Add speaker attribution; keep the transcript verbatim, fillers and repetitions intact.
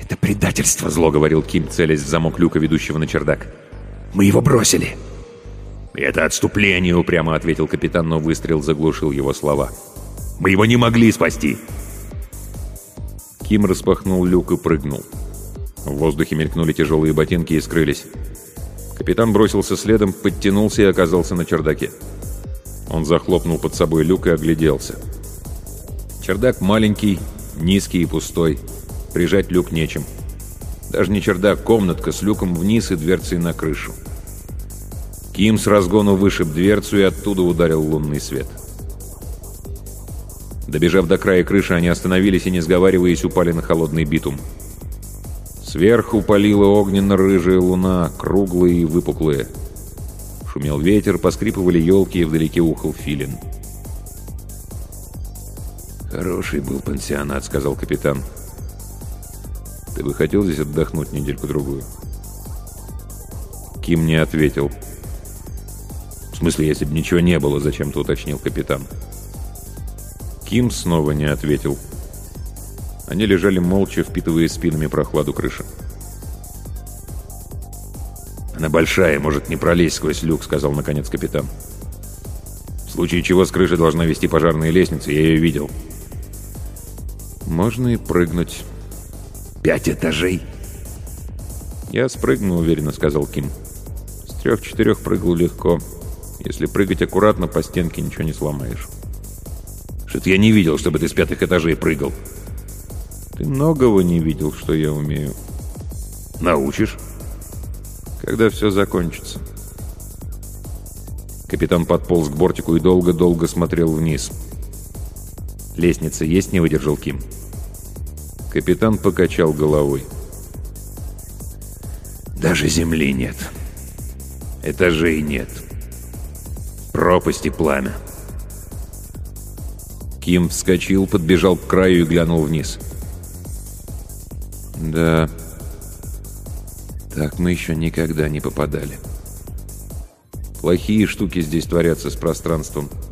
Speaker 1: «Это предательство», — зло говорил Ким, целясь в замок люка, ведущего на чердак. «Мы его бросили». «Это отступление», — упрямо ответил капитан, но выстрел заглушил его слова. «Мы его не могли спасти». Ким распахнул люк и прыгнул. В воздухе мелькнули тяжелые ботинки и скрылись. Капитан бросился следом, подтянулся и оказался на чердаке. Он захлопнул под собой люк и огляделся. Чердак маленький, низкий и пустой. Прижать люк нечем. Даже не чердак, комнатка с люком вниз и дверцей на крышу. Ким с разгону вышиб дверцу и оттуда ударил лунный свет. Добежав до края крыши, они остановились и, не сговариваясь, упали на холодный битум. Сверху палила огненно-рыжая луна, круглые и выпуклые. Шумел ветер, поскрипывали елки, и вдалеке ухал филин. «Хороший был пансионат», — сказал капитан. «Ты бы хотел здесь отдохнуть недельку-другую?» Ким не ответил. «В смысле, если бы ничего не было?» — зачем-то уточнил капитан. Ким снова не ответил. Они лежали молча, впитывая спинами прохладу крыши. «Она большая, может не пролезть сквозь люк», — сказал наконец капитан. «В случае чего с крыши должна вести пожарная лестница, я ее видел». «Можно и прыгнуть». «Пять этажей?» «Я спрыгну уверенно», — сказал Ким. «С трех-четырех прыгал легко. Если прыгать аккуратно, по стенке ничего не сломаешь». «Что-то я не видел, чтобы ты с пятых этажей прыгал». «Ты многого не видел, что я умею». «Научишь?» «Когда все закончится». Капитан подполз к бортику и долго-долго смотрел вниз. «Лестница есть?» — не выдержал Ким. Капитан покачал головой. «Даже земли нет. Этажей нет. Пропасть и пламя». Ким вскочил, подбежал к краю и глянул вниз. «Да, так мы еще никогда не попадали. Плохие штуки здесь творятся с пространством.